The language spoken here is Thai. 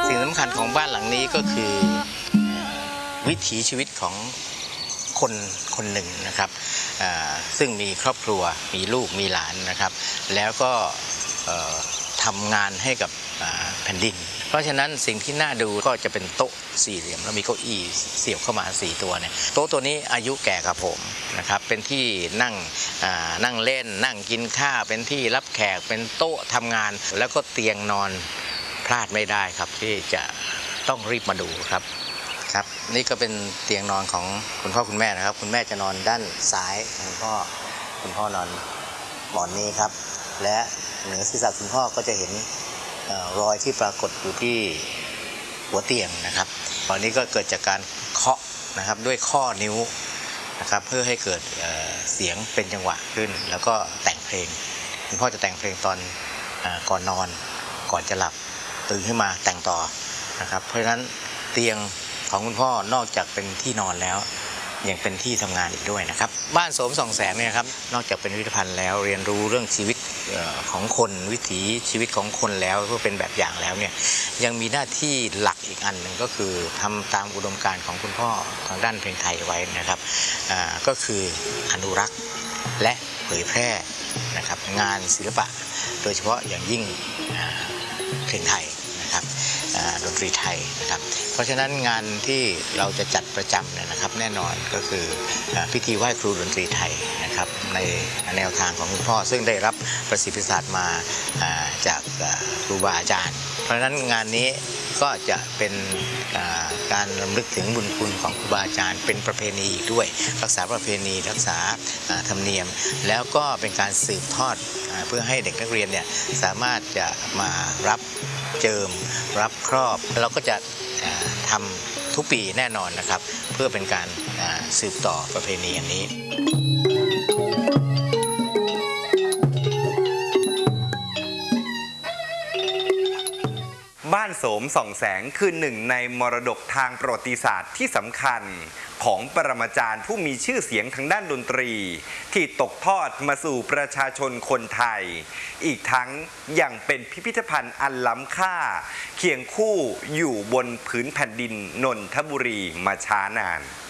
สิ่งสำคัญของบ้านหลังนี้ก็คือวิถีชีวิตของคนคนหนึ่งนะครับซึ่งมีครอบครัวมีลูกมีหลานนะครับแล้วก็ทำงานให้กับแผ่นดินเพราะฉะนั้นสิ่งที่น่าดูก็จะเป็นโต๊ะสี่เหลี่ยมแล้วมีเก้าอี้เสียบเข้ามา4ตัวเนี่ยโต๊ะตัวนี้อายุแก่กับผมนะครับเป็นที่นั่งเล่นนั่งกินข้าวเป็นที่รับแขกเป็นโต๊ะทำงานแล้วก็เตียงนอนพลาดไม่ได้ครับที่จะต้องรีบมาดูครับนี่ก็เป็นเตียงนอนของคุณพ่อคุณแม่นะครับคุณแม่จะนอนด้านซ้ายคุณพ่อนอนหมอนนี้ครับและเหนือศีรษะคุณพ่อก็จะเห็นรอยที่ปรากฏอยู่ที่หัวเตียงนะครับตอนนี้ก็เกิดจากการเคาะนะครับด้วยข้อนิ้วนะครับเพื่อให้เกิดเสียงเป็นจังหวะขึ้นแล้วก็แต่งเพลงคุณพ่อจะแต่งเพลงตอนก่อนนอนก่อนจะหลับตื่นขึ้นมาแต่งต่อนะครับเพราะฉะนั้นเตียงของคุณพ่อนอกจากเป็นที่นอนแล้วยังเป็นที่ทำงานอีกด้วยนะครับบ้านโสมส่องแสงเนี่ยครับนอกจากเป็นพิพิธภัณฑ์แล้วเรียนรู้เรื่องชีวิตของคนวิถีชีวิตของคนแล้วเพื่อเป็นแบบอย่างแล้วเนี่ยยังมีหน้าที่หลักอีกอันหนึ่งก็คือทำตามอุดมการณ์ของคุณพ่อทางด้านเพลงไทยไว้นะครับก็คืออนุรักษ์และเผยแพร่นะครับงานศิลปะโดยเฉพาะอย่างยิ่งเพลงไทยนะครับดนตรีไทยนะครับเพราะฉะนั้นงานที่เราจะจัดประจำเนี่ยนะครับแน่นอนก็คือพิธีไหว้ครูดนตรีไทยนะครับในแนวทางของคุณพ่อซึ่งได้รับประสิทธิศาสตร์มาจากครูบาอาจารย์เพราะฉะนั้นงานนี้ก็จะเป็นการรำลึกถึงบุญคุณของครูบาอาจารย์เป็นประเพณีอีกด้วยรักษาประเพณีรักษาธรรมเนียมแล้วก็เป็นการสืบทอดเพื่อให้เด็กนักเรียนเนี่ยสามารถจะมารับเจิมรับครอบเราก็จะทำทุกปีแน่นอนนะครับเพื่อเป็นการสืบต่อประเพณีอันนี้บ้านโสมส่องแสงคือหนึ่งในมรดกทางประวัติศาสตร์ที่สำคัญของปรมาจารย์ผู้มีชื่อเสียงทางด้านดนตรีที่ตกทอดมาสู่ประชาชนคนไทยอีกทั้งยังเป็นพิพิธภัณฑ์อันล้ำค่าเคียงคู่อยู่บนผืนแผ่นดินนนทบุรีมาช้านาน